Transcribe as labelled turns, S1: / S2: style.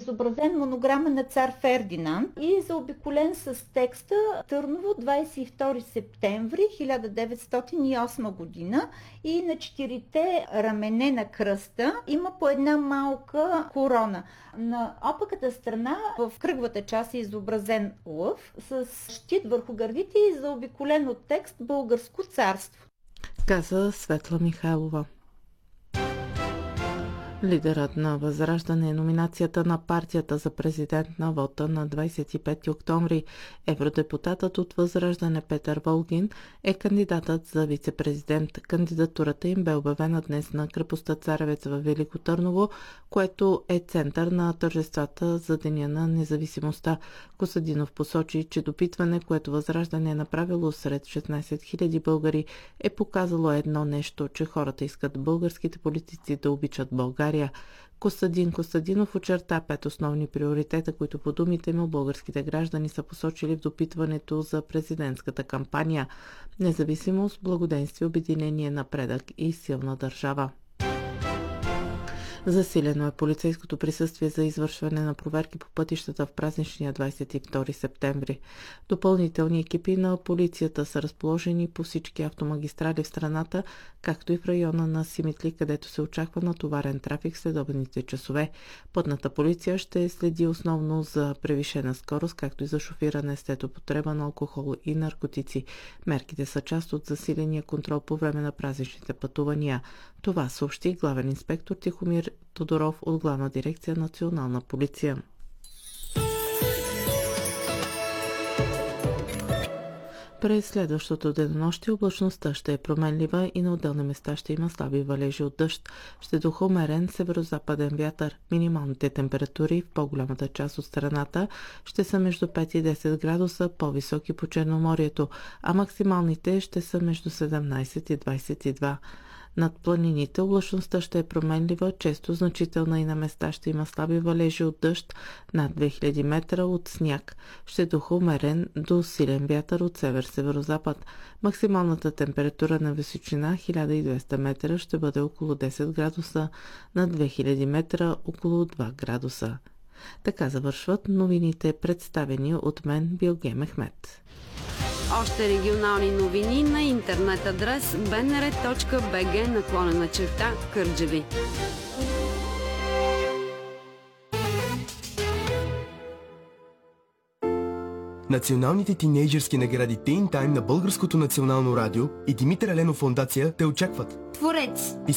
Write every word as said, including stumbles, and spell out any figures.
S1: изобразен монограма на цар Фердинанд и е заобиколен с текста Търново, двадесет и втори септември хиляда деветстотин и осма година, и на четирите рамене на кръста има по една малка корона. На опаката страна в кръговата част е изобразен лъв с щит върху гърдите и заобиколен от текст Българско царство.
S2: Каза Светла Михайлова. Лидерът на Възраждане е номинацията на партията за президент на вота на двадесет и пети октомври. Евродепутатът от Възраждане Петър Волгин е кандидатът за вице-президент. Кандидатурата им бе обявена днес на крепостта Царевец във Велико Търново, което е център на тържествата за Деня на независимостта. Костадинов посочи, че допитване, което Възраждане е направило сред шестнадесет хиляди българи, е показало едно нещо, че хората искат българските политици да обичат България. Костадин Костадинов очерта пет основни приоритета, които по думите му българските граждани са посочили в допитването за президентската кампания: независимост, благоденствие, обединение, напредък и силна държава. Засилено е полицейското присъствие за извършване на проверки по пътищата в празничния двадесет и втори септември. Допълнителни екипи на полицията са разположени по всички автомагистрали в страната, както и в района на Симитли, където се очаква натоварен трафик след обедните часове. Пътната полиция ще следи основно за превишена скорост, както и за шофиране след употреба на алкохол и наркотици. Мерките са част от засиления контрол по време на празничните пътувания. Това съобщи главен инспектор Тихомир Тодоров от Главна дирекция Национална полиция. През следващото денонощие облачността ще е променлива и на отделни места ще има слаби валежи от дъжд. Ще духа умерен северо-западен вятър. Минималните температури в по-голямата част от страната ще са между пет и десет градуса, по-високи по Черноморието, а максималните ще са между седемнадесет и двадесет и два. Над планините облачността ще е променлива, често значителна и на места ще има слаби валежи от дъжд, над две хиляди метра от сняг. Ще духа умерен до силен вятър от север-северозапад. Максималната температура на височина хиляда и двеста метра ще бъде около десет градуса, на две хиляди метра около два градуса. Така завършват новините, представени от мен, Билге Мехмет.
S3: Още регионални новини на интернет адрес би ен ар точка би джи наклонена черта Кърджали.
S4: Националните тинейджърски награди Teen Time на Българското национално радио и Димитър Еленов фондация те очакват.
S5: Творец.